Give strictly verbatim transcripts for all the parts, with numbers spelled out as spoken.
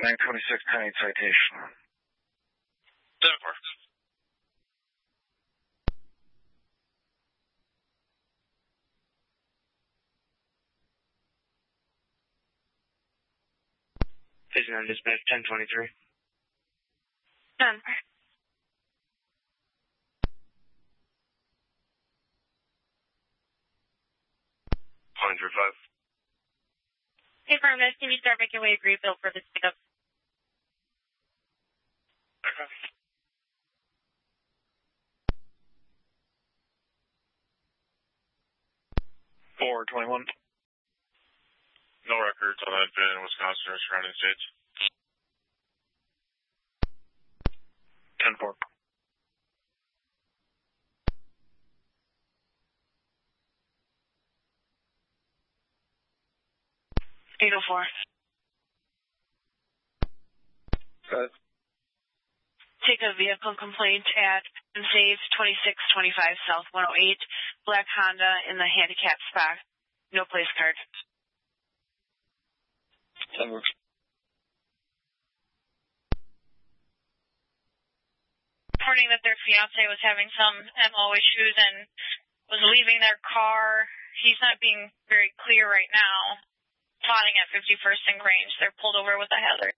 nine twenty-six, ten eight citation. ten four. Vision on dispatch, ten twenty-three. ten. One through five. Confirm this. Can you start making way agree bill for this pickup? Okay. four twenty-one. No records on that VIN in Wisconsin or surrounding states. ten four. eight oh four. Good. Take a vehicle complaint at Saves twenty-six twenty-five South one oh eight, black Honda in the handicap spot. No place card. That works. Reporting that their fiance was having some M O issues and was leaving their car. He's not being very clear right now. Plotting at fifty-first and Grange. They're pulled over with a hazard.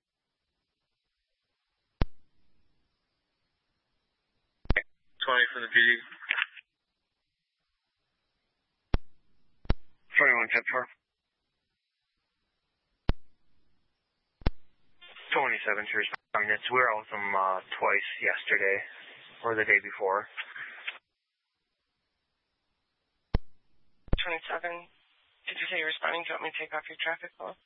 twenty from the P D. twenty-one, ten four. twenty-seven to respond. It's, we were out with them uh, twice yesterday, or the day before. twenty-seven. Did you say you're responding? Do you want me to take off your traffic call?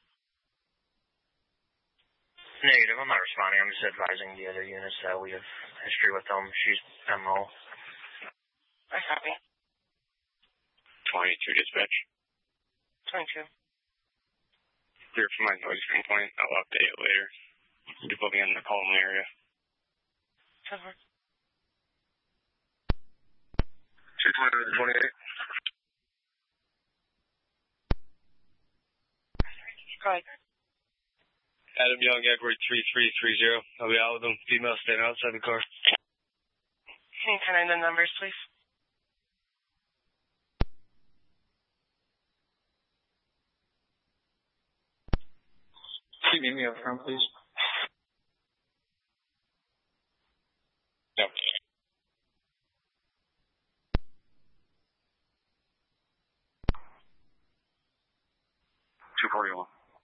Negative. I'm not responding. I'm just advising the other units that we have history with them. She's M O. I copy. twenty-two dispatch. twenty-two. Clear for my noise complaint. I'll update it later. You put me in the Colony area. ten four. two twenty-eight. Go ahead. Adam Young, Edward three three three zero. I'll be out with them. Female staying outside the car. Can you turn in the numbers, please? Keep me up front, please. Yep. two forty-one.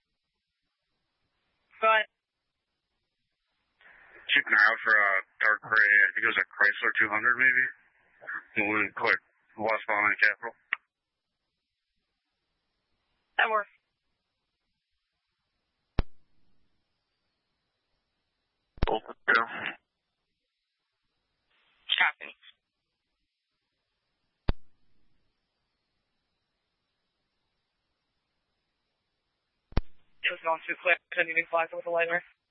Go ahead. Keeping her out for a dark gray, I think it was a Chrysler two hundred maybe. Moving quick. West behind the Capitol. That works. Yeah. Copy. It was going too quick. Couldn't even fly with the lighter.